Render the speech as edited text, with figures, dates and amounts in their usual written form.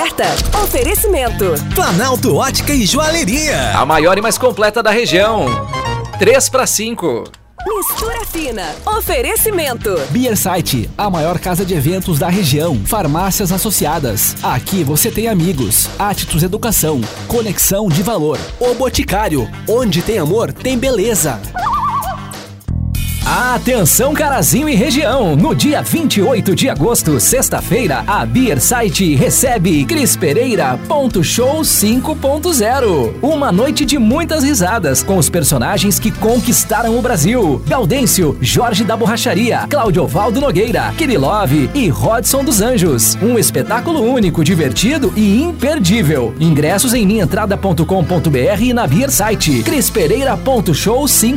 oferta. Oferecimento. Planalto Ótica e Joalheria. A maior e mais completa da região. 3 para 5. Mistura Fina. Oferecimento. Beer Site, a maior casa de eventos da região. Farmácias associadas. Aqui você tem amigos. Atitudes Educação. Conexão de valor. O Boticário. Onde tem amor, tem beleza. Atenção Carazinho e região, no dia 28 de agosto, sexta-feira, a Beer Site recebe Cris Pereira Show 5.0. Uma noite de muitas risadas com os personagens que conquistaram o Brasil. Gaudêncio, Jorge da Borracharia, Cláudio Valdo Nogueira, Kirilov e Rodson dos Anjos. Um espetáculo único, divertido e imperdível. Ingressos em minhaentrada.com.br e na Beer Site. Cris Pereira Show 5.0.